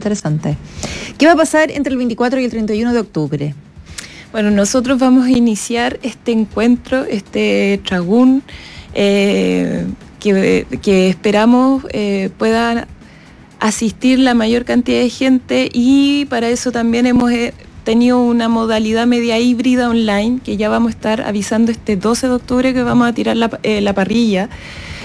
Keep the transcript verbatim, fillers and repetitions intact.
interesante. ¿Qué va a pasar entre el veinticuatro y el treinta y uno de octubre? Bueno, nosotros vamos a iniciar este encuentro, este tragún, eh, que, que esperamos eh, pueda asistir la mayor cantidad de gente, y para eso también hemos eh, tenido una modalidad media híbrida online, que ya vamos a estar avisando este doce de octubre que vamos a tirar la, eh, la parrilla.